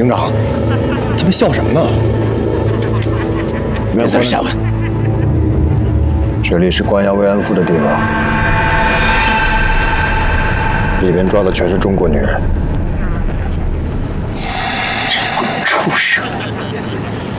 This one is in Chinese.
警长，他们笑什么呢？ 别在这瞎问。这里是关押慰安妇的地方，里边抓的全是中国女人。 这帮畜生！